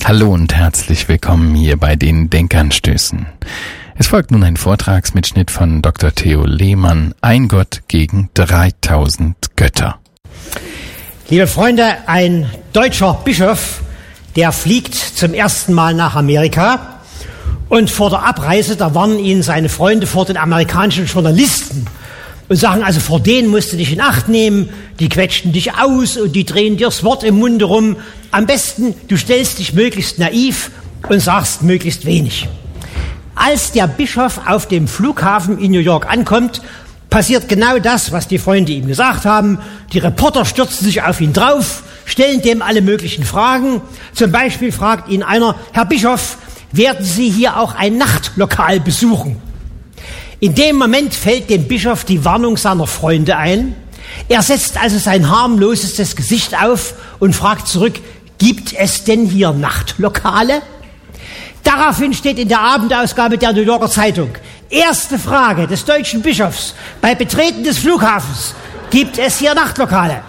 Hallo und herzlich willkommen hier bei den Denkanstößen. Es folgt nun ein Vortragsmitschnitt von Dr. Theo Lehmann, Ein Gott gegen 3000 Götter. Liebe Freunde, ein deutscher Bischof, der fliegt zum ersten Mal nach Amerika und vor der Abreise, da warnen ihn seine Freunde vor den amerikanischen Journalisten und sagen, also vor denen musst du dich in Acht nehmen, die quetschen dich aus und die drehen dir das Wort im Munde rum. Am besten, du stellst dich möglichst naiv und sagst möglichst wenig. Als der Bischof auf dem Flughafen in New York ankommt, passiert genau das, was die Freunde ihm gesagt haben. Die Reporter stürzen sich auf ihn drauf, stellen dem alle möglichen Fragen. Zum Beispiel fragt ihn einer, Herr Bischof, werden Sie hier auch ein Nachtlokal besuchen? In dem Moment fällt dem Bischof die Warnung seiner Freunde ein. Er setzt also sein harmlosestes Gesicht auf und fragt zurück, gibt es denn hier Nachtlokale? Daraufhin steht in der Abendausgabe der New Yorker Zeitung, erste Frage des deutschen Bischofs bei Betreten des Flughafens, gibt es hier Nachtlokale?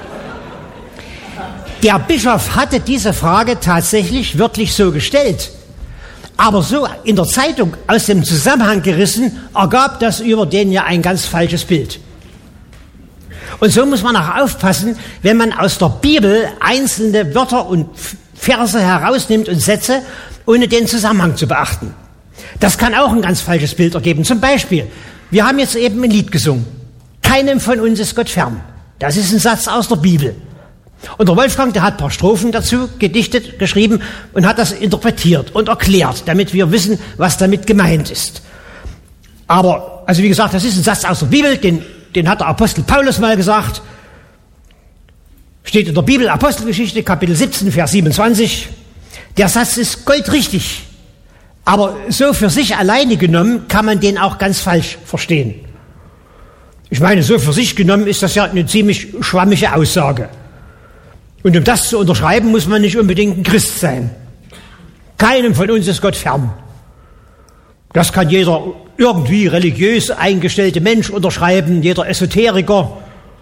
Der Bischof hatte diese Frage tatsächlich wörtlich so gestellt, aber so in der Zeitung aus dem Zusammenhang gerissen, ergab das über den ja ein ganz falsches Bild. Und so muss man auch aufpassen, wenn man aus der Bibel einzelne Wörter und Verse herausnimmt und Sätze, ohne den Zusammenhang zu beachten. Das kann auch ein ganz falsches Bild ergeben. Zum Beispiel, wir haben jetzt eben ein Lied gesungen. Keinem von uns ist Gott fern. Das ist ein Satz aus der Bibel. Und der Wolfgang, der hat ein paar Strophen dazu gedichtet, geschrieben und hat das interpretiert und erklärt, damit wir wissen, was damit gemeint ist. Aber, also wie gesagt, das ist ein Satz aus der Bibel, den hat der Apostel Paulus mal gesagt. Steht in der Bibel, Apostelgeschichte, Kapitel 17, Vers 27. Der Satz ist goldrichtig, aber so für sich alleine genommen kann man den auch ganz falsch verstehen. Ich meine, so für sich genommen ist das ja eine ziemlich schwammige Aussage. Und um das zu unterschreiben, muss man nicht unbedingt ein Christ sein. Keinem von uns ist Gott fern. Das kann jeder irgendwie religiös eingestellte Mensch unterschreiben, jeder Esoteriker,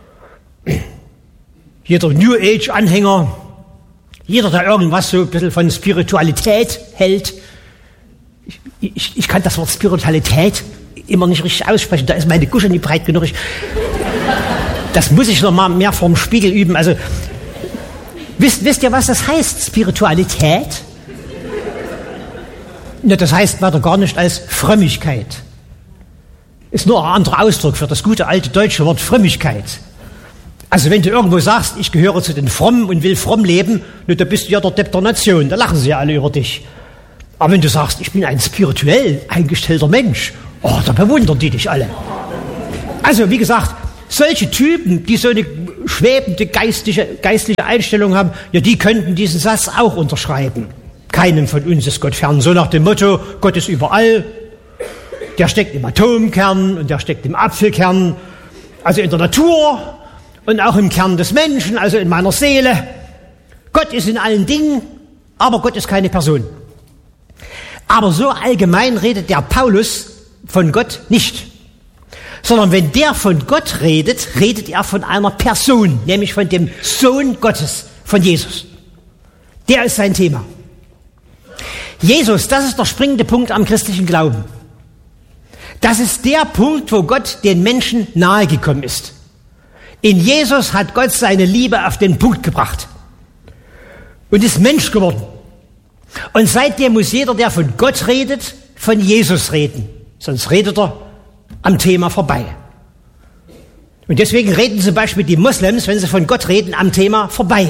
jeder New Age-Anhänger, jeder, der irgendwas so ein bisschen von Spiritualität hält. Ich kann das Wort Spiritualität immer nicht richtig aussprechen, da ist meine Gusche nicht breit genug. Das muss ich noch mal mehr vorm Spiegel üben. Also, wisst ihr, was das heißt, Spiritualität? Ja, das heißt weiter gar nicht als Frömmigkeit. Ist nur ein anderer Ausdruck für das gute alte deutsche Wort Frömmigkeit. Also wenn du irgendwo sagst, ich gehöre zu den Frommen und will fromm leben, da bist du ja der Depp der Nation, da lachen sie ja alle über dich. Aber wenn du sagst, ich bin ein spirituell eingestellter Mensch, da bewundern die dich alle. Also wie gesagt, solche Typen, die so eine schwebende geistliche Einstellung haben, ja, die könnten diesen Satz auch unterschreiben. Keinem von uns ist Gott fern. So nach dem Motto, Gott ist überall. Der steckt im Atomkern und der steckt im Apfelkern. Also in der Natur und auch im Kern des Menschen, also in meiner Seele. Gott ist in allen Dingen, aber Gott ist keine Person. Aber so allgemein redet der Paulus von Gott nicht. Sondern wenn der von Gott redet, redet er von einer Person, nämlich von dem Sohn Gottes, von Jesus. Der ist sein Thema. Jesus, das ist der springende Punkt am christlichen Glauben. Das ist der Punkt, wo Gott den Menschen nahegekommen ist. In Jesus hat Gott seine Liebe auf den Punkt gebracht und ist Mensch geworden. Und seitdem muss jeder, der von Gott redet, von Jesus reden. Sonst redet er am Thema vorbei. Und deswegen reden zum Beispiel die Moslems, wenn sie von Gott reden, am Thema vorbei.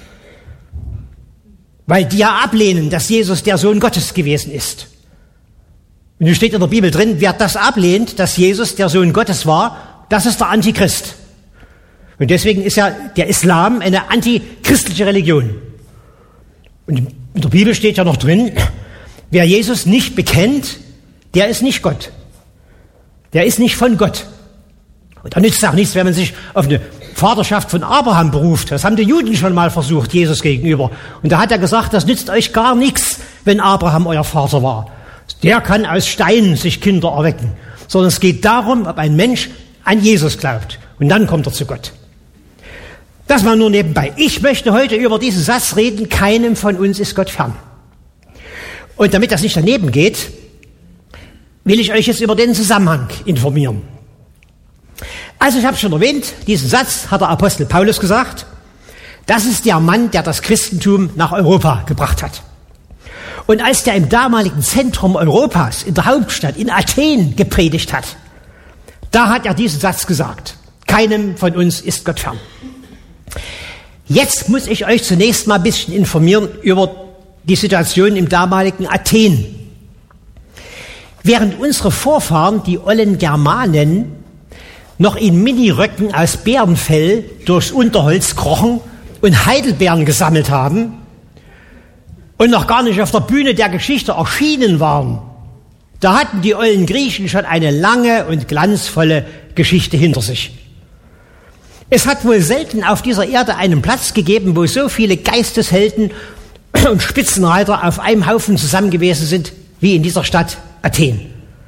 Weil die ja ablehnen, dass Jesus der Sohn Gottes gewesen ist. Und es steht in der Bibel drin, wer das ablehnt, dass Jesus der Sohn Gottes war, das ist der Antichrist. Und deswegen ist ja der Islam eine antichristliche Religion. Und in der Bibel steht ja noch drin, wer Jesus nicht bekennt, der ist nicht Gott. Der ist nicht von Gott. Und da nützt es auch nichts, wenn man sich auf eine Vaterschaft von Abraham beruft. Das haben die Juden schon mal versucht, Jesus gegenüber. Und da hat er gesagt, das nützt euch gar nichts, wenn Abraham euer Vater war. Der kann aus Steinen sich Kinder erwecken. Sondern es geht darum, ob ein Mensch an Jesus glaubt. Und dann kommt er zu Gott. Das mal nur nebenbei. Ich möchte heute über diesen Satz reden, keinem von uns ist Gott fern. Und damit das nicht daneben geht, will ich euch jetzt über den Zusammenhang informieren. Also ich habe schon erwähnt, diesen Satz hat der Apostel Paulus gesagt. Das ist der Mann, der das Christentum nach Europa gebracht hat. Und als der im damaligen Zentrum Europas, in der Hauptstadt, in Athen gepredigt hat, da hat er diesen Satz gesagt. Keinem von uns ist Gott fern. Jetzt muss ich euch zunächst mal ein bisschen informieren über die Situation im damaligen Athen. Während unsere Vorfahren, die ollen Germanen, noch in Miniröcken aus Bärenfell durchs Unterholz krochen und Heidelbeeren gesammelt haben und noch gar nicht auf der Bühne der Geschichte erschienen waren, da hatten die ollen Griechen schon eine lange und glanzvolle Geschichte hinter sich. Es hat wohl selten auf dieser Erde einen Platz gegeben, wo so viele Geisteshelden und Spitzenreiter auf einem Haufen zusammen gewesen sind, wie in dieser Stadt Athen.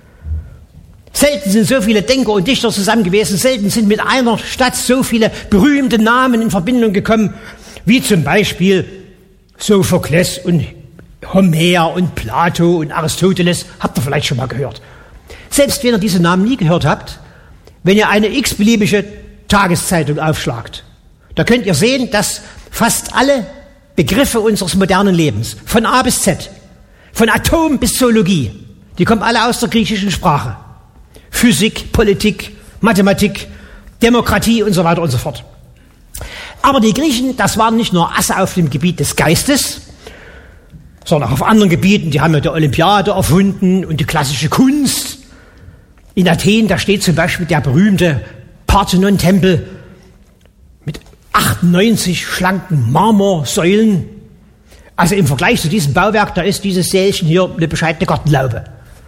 Selten sind so viele Denker und Dichter zusammen gewesen, selten sind mit einer Stadt so viele berühmte Namen in Verbindung gekommen, wie zum Beispiel Sophokles und Homer und Plato und Aristoteles. Habt ihr vielleicht schon mal gehört. Selbst wenn ihr diese Namen nie gehört habt, wenn ihr eine x-beliebige Tageszeitung aufschlagt, da könnt ihr sehen, dass fast alle Begriffe unseres modernen Lebens, von A bis Z, von Atom bis Zoologie, die kommen alle aus der griechischen Sprache. Physik, Politik, Mathematik, Demokratie und so weiter und so fort. Aber die Griechen, das waren nicht nur Asse auf dem Gebiet des Geistes, sondern auch auf anderen Gebieten. Die haben ja die Olympiade erfunden und die klassische Kunst. In Athen, da steht zum Beispiel der berühmte Parthenon-Tempel mit 98 schlanken Marmorsäulen. Also im Vergleich zu diesem Bauwerk, da ist dieses Sälchen hier eine bescheidene Gartenlaube.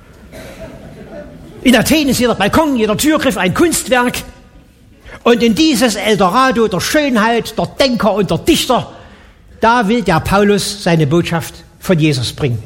In Athen ist jeder Balkon, jeder Türgriff ein Kunstwerk. Und in dieses Eldorado der Schönheit, der Denker und der Dichter, da will der Paulus seine Botschaft von Jesus bringen.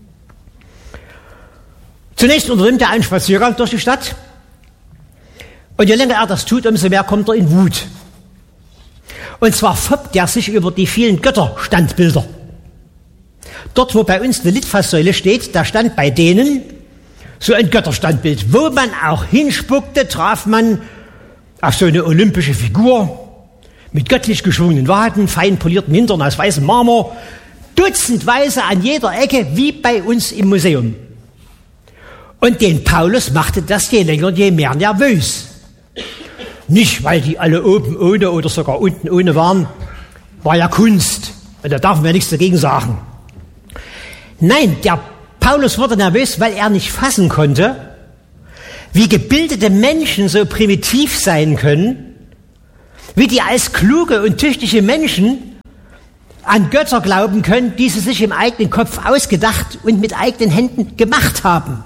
Zunächst unternimmt er einen Spaziergang durch die Stadt. Und je länger er das tut, umso mehr kommt er in Wut. Und zwar foppt er sich über die vielen Götterstandbilder. Dort, wo bei uns eine Litfaßsäule steht, da stand bei denen so ein Götterstandbild. Wo man auch hinspuckte, traf man auf so eine olympische Figur mit göttlich geschwungenen Waden, fein polierten Hintern aus weißem Marmor, dutzendweise an jeder Ecke, wie bei uns im Museum. Und den Paulus machte das je länger, je mehr nervös. Nicht, weil die alle oben ohne oder sogar unten ohne waren, war ja Kunst. Und da darf man ja nichts dagegen sagen. Nein, der Paulus wurde nervös, weil er nicht fassen konnte, wie gebildete Menschen so primitiv sein können, wie die als kluge und tüchtige Menschen an Götter glauben können, die sie sich im eigenen Kopf ausgedacht und mit eigenen Händen gemacht haben.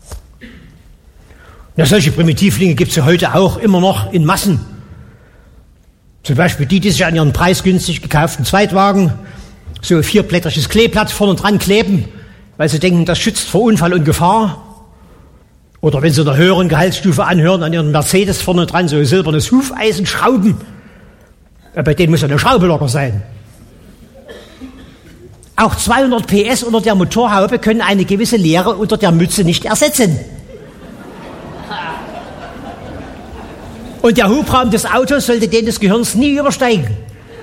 Ja, solche Primitivlinge gibt es ja heute auch immer noch in Massen. Zum Beispiel die sich an ihren preisgünstig gekauften Zweitwagen so ein vierblättriges Kleeblatt vorne dran kleben, weil sie denken, das schützt vor Unfall und Gefahr. Oder wenn sie in der höheren Gehaltsstufe anhören, an ihren Mercedes vorne dran so ein silbernes Hufeisen schrauben. Ja, bei denen muss ja eine Schraube locker sein. Auch 200 PS unter der Motorhaube können eine gewisse Leere unter der Mütze nicht ersetzen. Und der Hubraum des Autos sollte den des Gehirns nie übersteigen.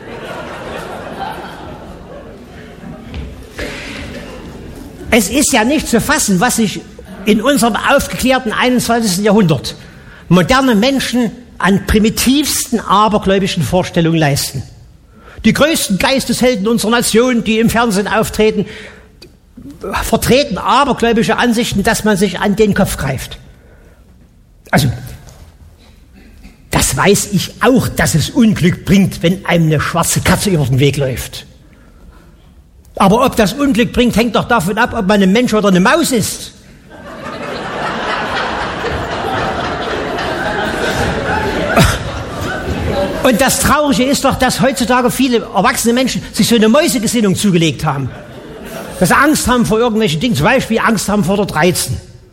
Es ist ja nicht zu fassen, was sich in unserem aufgeklärten 21. Jahrhundert moderne Menschen an primitivsten abergläubischen Vorstellungen leisten. Die größten Geisteshelden unserer Nation, die im Fernsehen auftreten, vertreten abergläubische Ansichten, dass man sich an den Kopf greift. Also, das weiß ich auch, dass es Unglück bringt, wenn einem eine schwarze Katze über den Weg läuft. Aber ob das Unglück bringt, hängt doch davon ab, ob man ein Mensch oder eine Maus ist. Und das Traurige ist doch, dass heutzutage viele erwachsene Menschen sich so eine Mäusegesinnung zugelegt haben. Dass sie Angst haben vor irgendwelchen Dingen, zum Beispiel Angst haben vor der 13.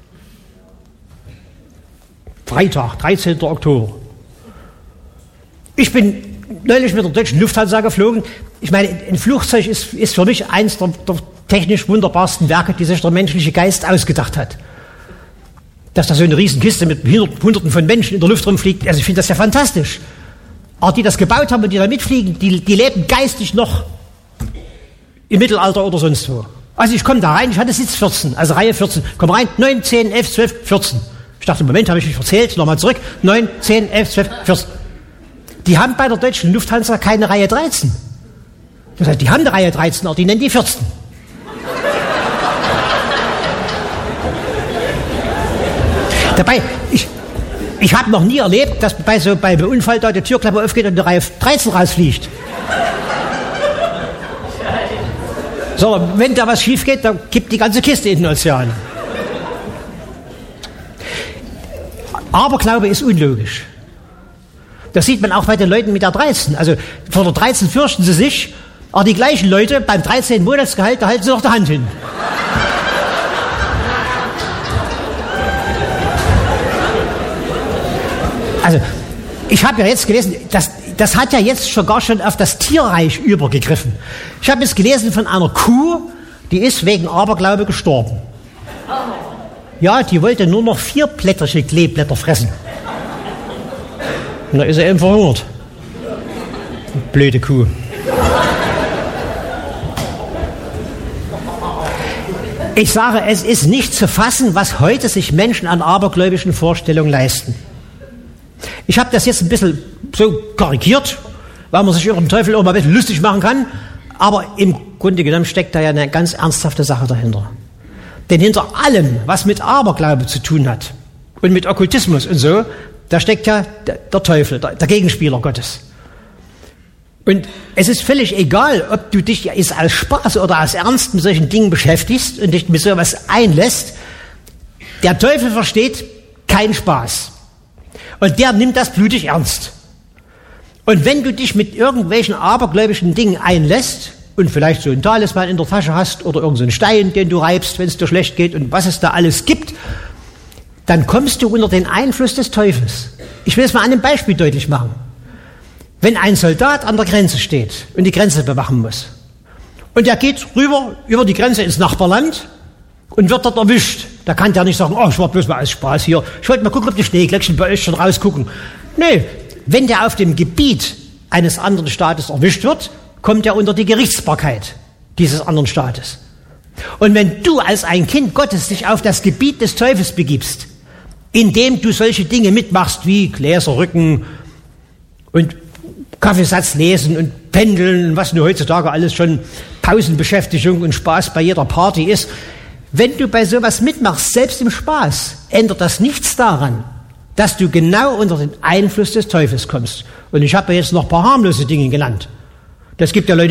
Freitag, 13. Oktober. Ich bin neulich mit der deutschen Lufthansa geflogen. Ich meine, ein Flugzeug ist für mich eins der technisch wunderbarsten Werke, die sich der menschliche Geist ausgedacht hat. Dass da so eine Riesenkiste mit Hunderten von Menschen in der Luft rumfliegt, also ich finde das ja fantastisch. Aber die das gebaut haben und die da mitfliegen, die leben geistig noch im Mittelalter oder sonst wo. Also ich komme da rein, ich hatte Sitz 14, also Reihe 14. Komm rein, 9, 10, 11, 12, 14. Ich dachte, Moment, habe ich mich verzählt, nochmal zurück. 9, 10, 11, 12, 14. Die haben bei der Deutschen Lufthansa keine Reihe 13. Das heißt, die haben eine Reihe 13, aber die nennen die 14. Dabei, ich habe noch nie erlebt, dass bei einem Unfall da die Türklappe aufgeht und die Reihe 13 rausfliegt. So, wenn da was schief geht, dann kippt die ganze Kiste in den Ozean. Aberglaube ist unlogisch. Das sieht man auch bei den Leuten mit der 13. Also vor der 13 fürchten sie sich, aber die gleichen Leute beim 13. Monatsgehalt, da halten sie noch die Hand hin. Also, ich habe ja jetzt gelesen, das hat ja jetzt sogar schon auf das Tierreich übergegriffen. Ich habe jetzt gelesen von einer Kuh, die ist wegen Aberglaube gestorben. Ja, die wollte nur noch 4-blättrige Kleeblätter fressen. Und da ist er eben verhungert. Blöde Kuh. Ich sage, es ist nicht zu fassen, was heute sich Menschen an abergläubischen Vorstellungen leisten. Ich habe das jetzt ein bisschen so karikiert, weil man sich über den Teufel auch mal ein bisschen lustig machen kann. Aber im Grunde genommen steckt da ja eine ganz ernsthafte Sache dahinter. Denn hinter allem, was mit Aberglaube zu tun hat und mit Okkultismus und so, da steckt ja der Teufel, der Gegenspieler Gottes. Und es ist völlig egal, ob du dich aus Spaß oder aus Ernst mit solchen Dingen beschäftigst und dich mit sowas einlässt. Der Teufel versteht keinen Spaß. Und der nimmt das blutig ernst. Und wenn du dich mit irgendwelchen abergläubischen Dingen einlässt und vielleicht so ein Talisman in der Tasche hast oder irgendeinen Stein, den du reibst, wenn es dir schlecht geht und was es da alles gibt, dann kommst du unter den Einfluss des Teufels. Ich will es mal an einem Beispiel deutlich machen. Wenn ein Soldat an der Grenze steht und die Grenze bewachen muss und er geht rüber über die Grenze ins Nachbarland und wird dort erwischt, da kann der nicht sagen, oh, ich war bloß mal aus Spaß hier, ich wollte mal gucken, ob die Schneeglöckchen bei euch schon rausgucken. Nee, wenn der auf dem Gebiet eines anderen Staates erwischt wird, kommt er unter die Gerichtsbarkeit dieses anderen Staates. Und wenn du als ein Kind Gottes dich auf das Gebiet des Teufels begibst, indem du solche Dinge mitmachst wie Gläser rücken und Kaffeesatz lesen und pendeln, was nur heutzutage alles schon Pausenbeschäftigung und Spaß bei jeder Party ist, wenn du bei sowas mitmachst, selbst im Spaß, ändert das nichts daran, dass du genau unter den Einfluss des Teufels kommst. Und ich habe ja jetzt noch ein paar harmlose Dinge genannt. Das gibt ja Leute,